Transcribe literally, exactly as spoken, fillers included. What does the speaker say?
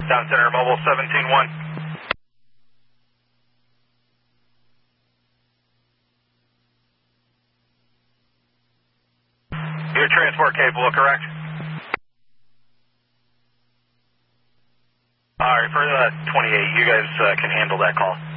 Down center, mobile seventeen one. You're transport capable, correct? All right, for uh, twenty-eight, you guys uh, can handle that call.